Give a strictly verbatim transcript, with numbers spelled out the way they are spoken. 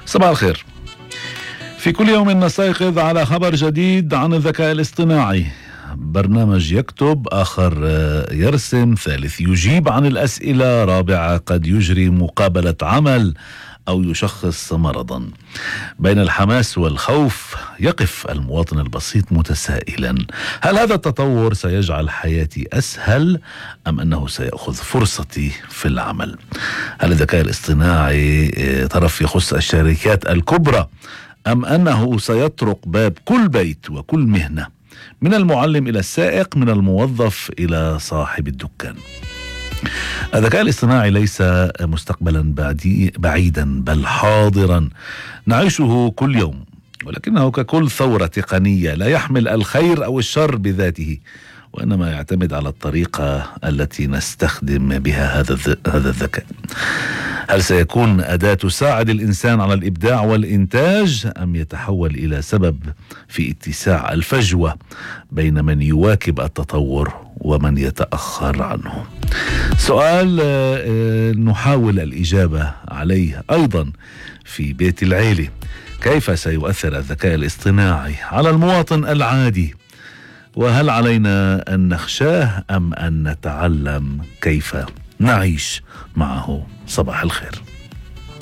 صباح الخير. في كل يوم نستيقظ على خبر جديد عن الذكاء الاصطناعي. برنامج يكتب، آخر يرسم، ثالث يجيب عن الأسئلة، رابع قد يجري مقابلة عمل أو يشخص مرضا. بين الحماس والخوف يقف المواطن البسيط متسائلا: هل هذا التطور سيجعل حياتي أسهل أم أنه سيأخذ فرصتي في العمل؟ هل الذكاء الاصطناعي طرف يخص الشركات الكبرى أم أنه سيطرق باب كل بيت وكل مهنة، من المعلم إلى السائق، من الموظف إلى صاحب الدكان؟ الذكاء الاصطناعي ليس مستقبلا بعيدا بل حاضرا نعيشه كل يوم، ولكنه ككل ثورة تقنية لا يحمل الخير أو الشر بذاته، وإنما يعتمد على الطريقة التي نستخدم بها هذا هذا الذكاء. هل سيكون أداة تساعد الإنسان على الإبداع والإنتاج، أم يتحول إلى سبب في اتساع الفجوة بين من يواكب التطور ومن يتأخر عنه؟ سؤال نحاول الإجابة عليه أيضا في بيت العيلة: كيف سيؤثر الذكاء الاصطناعي على المواطن العادي؟ وهل علينا أن نخشاه أم أن نتعلم كيف نعيش معه؟ صباح الخير.